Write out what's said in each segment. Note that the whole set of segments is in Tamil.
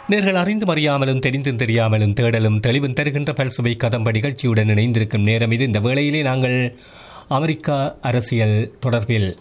நேர்கள் அறிந்தும் அறியாமலும் தெரிந்தும் தெரியாமலும் தேடலும் தெளிவும் தருகின்ற பல்சுவை கதம்ப நிகழ்ச்சியுடன் இணைந்திருக்கும் நேரம் இது. இந்த வேளையிலே நாங்கள் அமெரிக்கா அரசியல் தொடர்பில்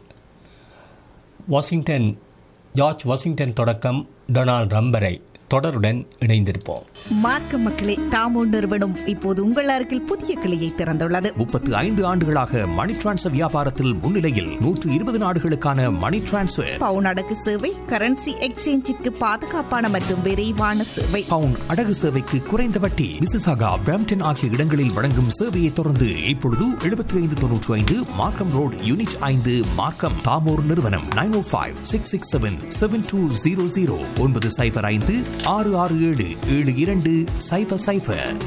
ஜார்ஜ் வாஷிங்டன் தொடக்கம் டொனால்ட் ட்ரம்ப் வரை தொடருடன் இணைந்திருப்போம். மார்க்க மக்களே, தாமோ நிறுவனம் இப்போது உங்கள் அருகில் புதிய கிளையை திறந்துள்ளது. 35 ஆண்டுகளாக மணி டிரான்ஸ்ஃபர் வியாபாரத்தில் முன்னிலையில் 120 நாடுகளுக்கான மணி டிரான்ஸ்ஃபர், பவுன் அடகு சேவை, கரன்சி எக்ஸ்சேஞ்சிற்கு பாதுகாப்பான மற்றும் விரைவான சேவை, பவுன் அடகு சேவைக்கு குறைந்த வட்டி, மிசிசாகா, பிரம்டன் ஆகிய இடங்களில் வழங்கும் சேவையை தொடர்ந்து இப்பொழுது 7595 மார்க்கம் ரோடு, யூனிட் 5, மார்க்கம். தாமோர் நிறுவனம் 905-667-7200 967-667-7200.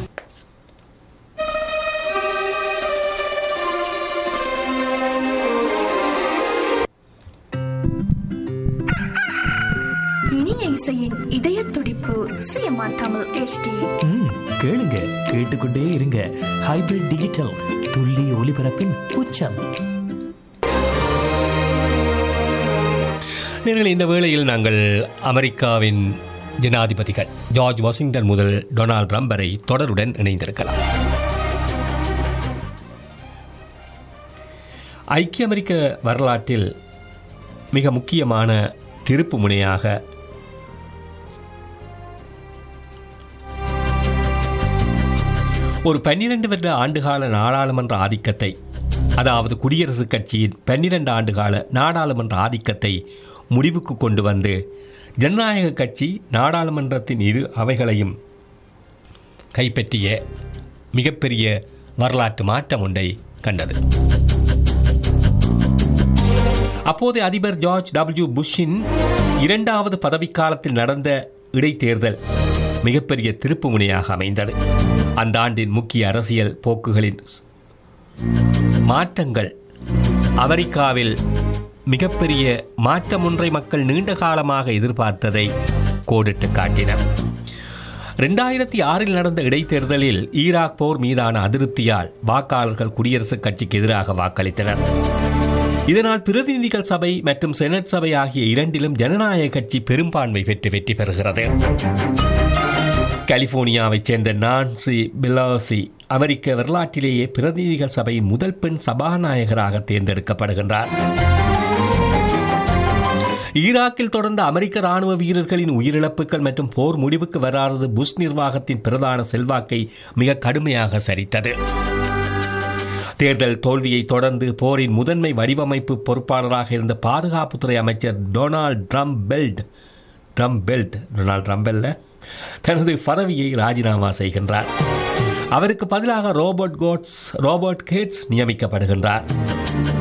இனிய இசையின் இதய துடிப்பு சிஎம்ஆர் தமிழ் HD. கேளுங்க, கேட்டுக்கொண்டே இருங்க. ஹைபிரிட் டிஜிட்டல் துல்லிய ஒலிபரப்பின் உச்சம். இந்த வேளையில் நாங்கள் அமெரிக்காவின் ஜனாதிபதிகள் ஜார்ஜ் வாஷிங்டன் முதல் டொனால்ட் ட்ரம்ப் வரை தொடருடன் இணைந்திருக்கலாம். ஐக்கிய அமெரிக்க வரலாற்றில் மிக முக்கியமான திருப்பு முனையாக ஒரு 12 வருட ஆண்டுகால நாடாளுமன்ற ஆதிக்கத்தை, அதாவது குடியரசுக் கட்சியின் 12 ஆண்டுகால நாடாளுமன்ற ஆதிக்கத்தை முடிவுக்கு கொண்டு வந்து ஜனநாயக கட்சி நாடாளுமன்றத்தின் இரு அவைகளையும் கைப்பற்றிய மிகப்பெரிய வரலாற்று மாற்றம் ஒன்றை கண்டது. அப்போதைய அதிபர் ஜார்ஜ் டபிள்யூ புஷ்ஷின் 2வது பதவிக்காலத்தில் நடந்த இடைத்தேர்தல் மிகப்பெரிய திருப்பு முனையாக அமைந்தது. அந்த ஆண்டின் முக்கிய அரசியல் போக்குகளின் மாற்றங்கள் அமெரிக்காவில் மிகப்பெரிய மாற்றம் ஒன்றை மக்கள் நீண்ட காலமாக எதிர்பார்த்ததை கோடிட்டு காட்டினர். 2006 நடந்த இடைத்தேர்தலில் ஈராக் போர் மீதான அதிருப்தியால் வாக்காளர்கள் குடியரசுக் கட்சிக்கு எதிராக வாக்களித்தனர். இதனால் பிரதிநிதிகள் சபை மற்றும் செனட் சபை ஆகிய இரண்டிலும் ஜனநாயக கட்சி பெரும்பான்மை பெற்று வெற்றி பெறுகிறது. கலிபோர்னியாவைச் சேர்ந்த நான்சி பெலோசி அமெரிக்க வரலாற்றிலேயே பிரதிநிதிகள் சபையின் முதல் பெண் சபாநாயகராக தேர்ந்தெடுக்கப்படுகின்றார். ஈராக்கில் தொடர்ந்த அமெரிக்க ராணுவ வீரர்களின் உயிரிழப்புகள் மற்றும் போர் முடிவுக்கு வராதது புஷ் நிர்வாகத்தின் பிரதான செல்வாக்கை மிக கடுமையாக சரித்தது. தேர்தல் தோல்வியை தொடர்ந்து போரின் முதன்மை வடிவமைப்பு பொறுப்பாளராக இருந்த பாதுகாப்புத்துறை அமைச்சர் டொனால்ட் ட்ரம்ப் தனது பதவியை ராஜினாமா செய்கின்றார். அவருக்கு பதிலாக ரோபர்ட் கேட்ஸ் நியமிக்கப்படுகின்றார்.